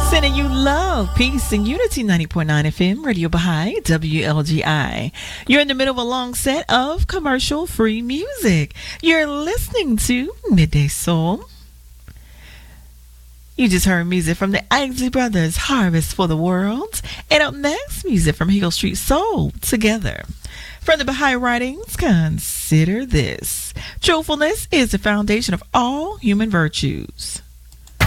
Sending you love, peace, and unity. 90.9 FM, Radio Baha'i, WLGI. You're in the middle of a long set of commercial-free music. You're listening to Midday Soul. You just heard music from the Isley Brothers, Harvest for the World. And up next, music from Hill Street Soul, Together. From the Baha'i writings, consider this. Truthfulness is the foundation of all human virtues.